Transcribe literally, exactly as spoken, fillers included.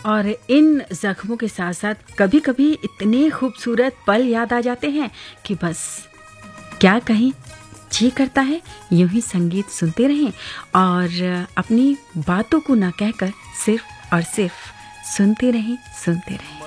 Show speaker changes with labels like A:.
A: और इन जख्मों के साथ साथ कभी कभी इतने खूबसूरत पल याद आ जाते हैं कि बस क्या कहें, जी करता है यूं ही संगीत सुनते रहें और अपनी बातों को ना कहकर सिर्फ और सिर्फ सुनते रहें सुनते रहें।